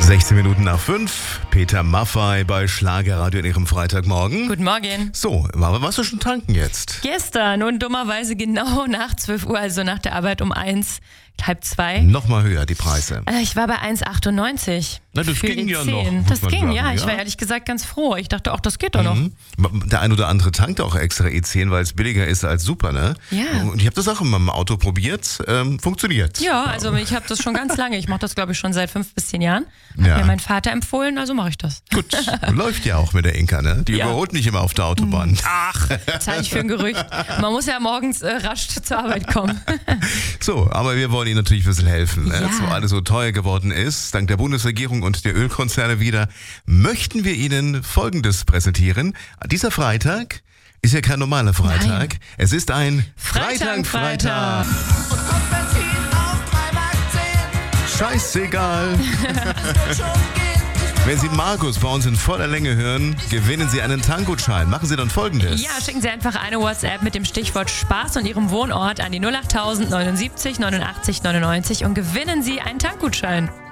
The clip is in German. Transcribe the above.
16 Minuten nach 5. Peter Maffay bei Schlagerradio in ihrem Freitagmorgen. Guten Morgen. So, aber warst du schon tanken jetzt? Gestern und dummerweise genau nach 12 Uhr, also nach der Arbeit um 1, halb 2. Nochmal höher, die Preise. Ich war bei 1,98. Na, das ging ja noch. Das ging, ja. Ich war ehrlich gesagt ganz froh. Ich dachte auch, das geht doch noch. Der ein oder andere tankt auch extra E10, weil es billiger ist als Super, ne? Ja. Und ich habe das auch in meinem Auto probiert. Funktioniert. Ja, also ich habe das schon ganz lange. Ich mache das, glaube ich, schon seit 5 bis 10 Jahren. Hat mir mein Vater empfohlen, also mache ich das. Gut, läuft ja auch mit der Inka, ne? Die überholt nicht immer auf der Autobahn. Ach, das halte ich für ein Gerücht. Man muss ja morgens rasch zur Arbeit kommen. So, aber wir wollen Ihnen natürlich ein bisschen helfen. Ja. Jetzt, wo alles so teuer geworden ist, dank der Bundesregierung und der Ölkonzerne wieder, möchten wir Ihnen Folgendes präsentieren. Dieser Freitag ist ja kein normaler Freitag. Nein. Es ist ein Freitag. Scheißegal. Wenn Sie Markus bei uns in voller Länge hören, gewinnen Sie einen Tankgutschein. Machen Sie dann Folgendes. Ja, schicken Sie einfach eine WhatsApp mit dem Stichwort Spaß und Ihrem Wohnort an die 08000 79 89 99 und gewinnen Sie einen Tankgutschein.